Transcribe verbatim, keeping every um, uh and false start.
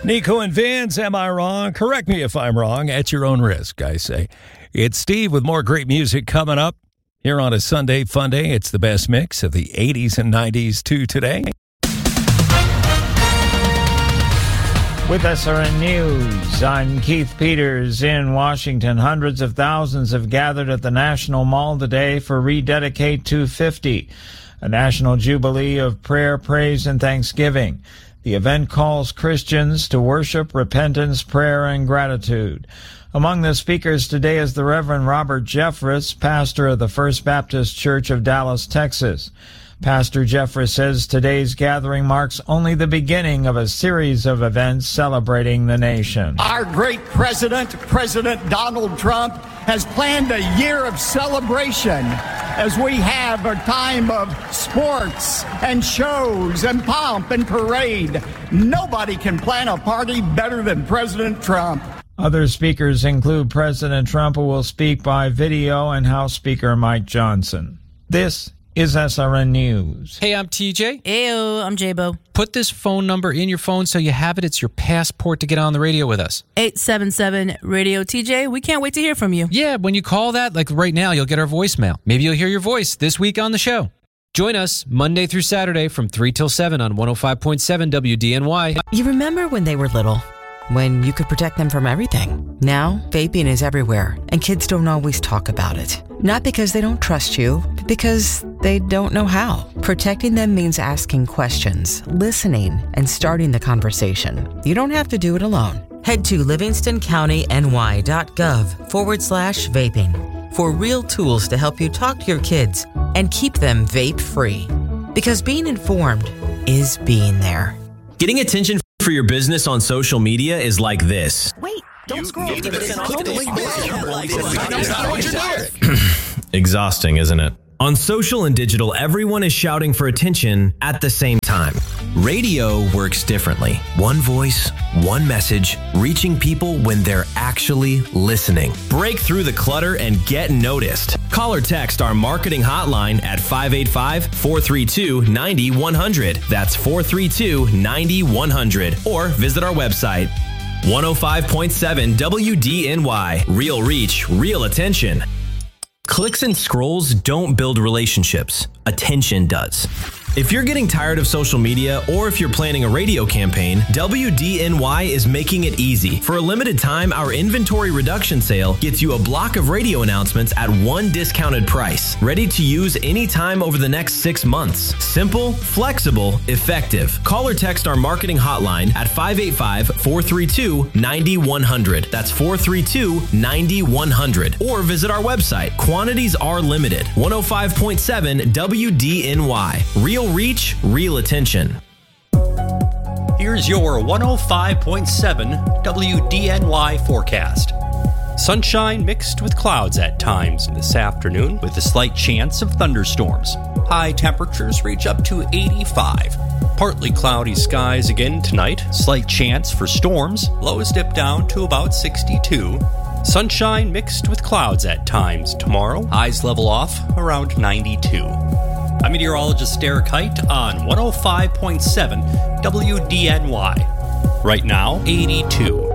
Nico and Vince, am I wrong? Correct me if I'm wrong, at your own risk, I say. It's Steve with more great music coming up here on a Sunday Fun Day. It's the best mix of the eighties and nineties to today. With S R N News, I'm Keith Peters in Washington. Hundreds of thousands have gathered at the National Mall today for Rededicate two fifty, a national jubilee of prayer, praise, and thanksgiving. The event calls Christians to worship, repentance, prayer, and gratitude. Among the speakers today is the Reverend Robert Jeffress, pastor of the First Baptist Church of Dallas, Texas. Pastor Jeffress says today's gathering marks only the beginning of a series of events celebrating the nation. Our great president, President Donald Trump, has planned a year of celebration as we have a time of sports and shows and pomp and parade. Nobody can plan a party better than President Trump. Other speakers include President Trump, who will speak by video, and House Speaker Mike Johnson. This is S R N News. Hey, I'm T J. Heyo, I'm J-Bo. Put this phone number in your phone so you have it. It's your passport to get on the radio with us. eight seven seven radio T J. We can't wait to hear from you. Yeah, when you call that, like right now, you'll get our voicemail. Maybe you'll hear your voice this week on the show. Join us Monday through Saturday from three till seven on one oh five point seven W D N Y. You remember when they were little? When you could protect them from everything. Now, vaping is everywhere, and kids don't always talk about it. Not because they don't trust you, but because they don't know how. Protecting them means asking questions, listening, and starting the conversation. You don't have to do it alone. Head to livingstoncountyny.gov forward slash vaping for real tools to help you talk to your kids and keep them vape-free. Because being informed is being there. Getting attention for your business on social media is like this. Wait, don't you scroll. Exhausting, isn't it? On social and digital, everyone is shouting for attention at the same time. Radio works differently. One voice, one message, reaching people when they're actually listening. Break through the clutter and get noticed. Call or text our marketing hotline at five eight five, four three two, nine one zero zero. That's four three two, nine one zero zero. Or visit our website. one oh five point seven W D N Y. Real reach, real attention. Clicks and scrolls don't build relationships. Attention does. If you're getting tired of social media or if you're planning a radio campaign, W D N Y is making it easy. For a limited time, our inventory reduction sale gets you a block of radio announcements at one discounted price. Ready to use anytime over the next six months. Simple, flexible, effective. Call or text our marketing hotline at five eight five, four three two, nine one zero zero. That's four three two, nine one zero zero. Or visit our website. Quantities are limited. one oh five point seven W D N Y. Real reach, real attention. Here's your one oh five point seven W D N Y forecast. Sunshine mixed with clouds at times this afternoon with a slight chance of thunderstorms. High temperatures reach up to eighty-five. Partly cloudy skies again tonight. Slight chance for storms. Lows dip down to about sixty-two. Sunshine mixed with clouds at times tomorrow. Highs level off around ninety-two. I'm meteorologist Derek Height on one oh five point seven W D N Y. Right now, eighty-two.